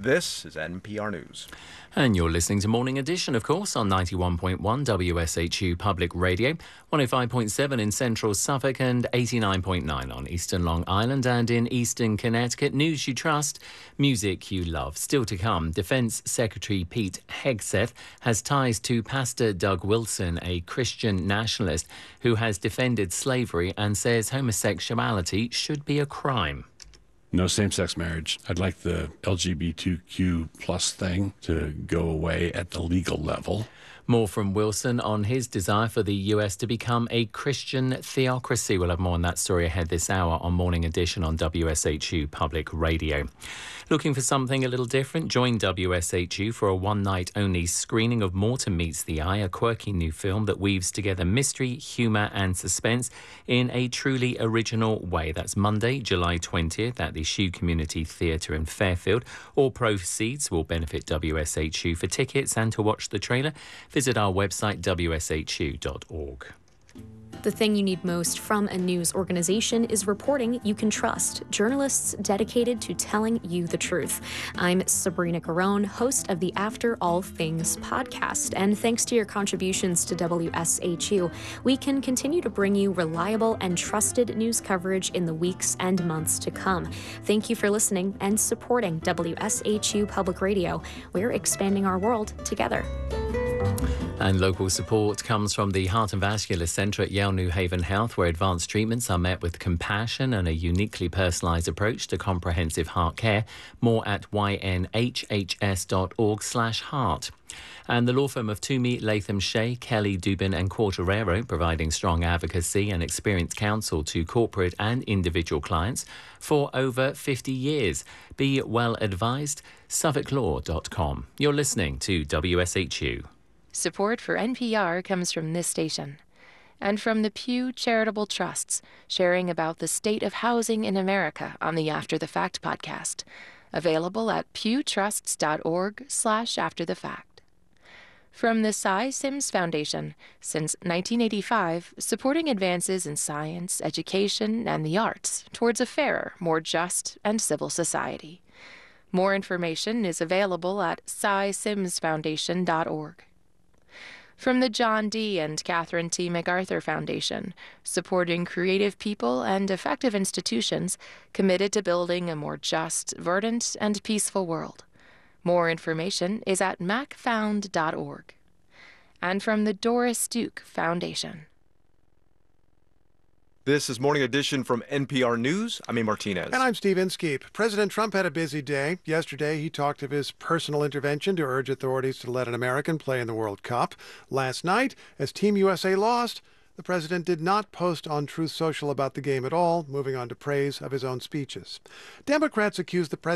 This is NPR News. And you're listening to Morning Edition, of course, on 91.1 WSHU Public Radio, 105.7 in central Suffolk and 89.9 on eastern Long Island and in eastern Connecticut. News you trust, music you love. Still to come, Defence Secretary Pete Hegseth has ties to Pastor Doug Wilson, a Christian nationalist who has defended slavery and says homosexuality should be a crime. No same-sex marriage. I'd like the LGBTQ plus thing to go away at the legal level. More from Wilson on his desire for the US to become a Christian theocracy. We'll have more on that story ahead this hour on Morning Edition on WSHU Public Radio. Looking for something a little different? Join WSHU for a one-night-only screening of Morton Meets the Eye, a quirky new film that weaves together mystery, humour and suspense in a truly original way. That's Monday, July 20th at the Shoe Community Theatre in Fairfield. All proceeds will benefit WSHU. For tickets and to watch the trailer, visit our website wshu.org. The thing you need most from a news organization is reporting you can trust. Journalists dedicated to telling you the truth. I'm Sabrina Garone, host of the After All Things podcast. And thanks to your contributions to WSHU, we can continue to bring you reliable and trusted news coverage in the weeks and months to come. Thank you for listening and supporting WSHU Public Radio. We're expanding our world together. And local support comes from the Heart and Vascular Centre at Yale New Haven Health, where advanced treatments are met with compassion and a uniquely personalised approach to comprehensive heart care. More at ynhhs.org/heart. And the law firm of Toomey, Latham Shea, Kelly, Dubin and Quartarero, providing strong advocacy and experienced counsel to corporate and individual clients for over 50 years. Be well advised. SuffolkLaw.com. You're listening to WSHU. Support for NPR comes from this station and from the Pew Charitable Trusts, sharing about the state of housing in America on the After the Fact podcast, available at pewtrusts.org/afterthefact. From the Cy Sims Foundation, since 1985, supporting advances in science, education, and the arts towards a fairer, more just, and civil society. More information is available at cysimsfoundation.org. From the John D. and Catherine T. MacArthur Foundation, supporting creative people and effective institutions committed to building a more just, verdant, and peaceful world. More information is at macfound.org. And from the Doris Duke Foundation. This is Morning Edition from NPR News. I'm A. Martinez. And I'm Steve Inskeep. President Trump had a busy day. Yesterday, he talked of his personal intervention to urge authorities to let an American play in the World Cup. Last night, as Team USA lost, the president did not post on Truth Social about the game at all, moving on to praise of his own speeches. Democrats accused the president